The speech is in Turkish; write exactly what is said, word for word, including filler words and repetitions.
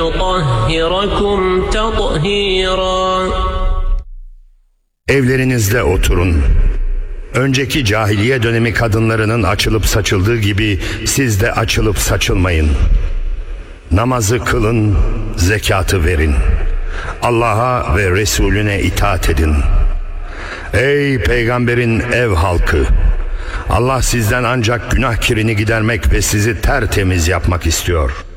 يطهركم تطهيرا. Evlerinizde oturun. Önceki cahiliye dönemi kadınlarının açılıp saçıldığı gibi siz de açılıp saçılmayın. Namazı kılın, zekatı verin. Allah'a ve Resulüne itaat edin. Ey peygamberin ev halkı! Allah sizden ancak günah kirini gidermek ve sizi tertemiz yapmak istiyor.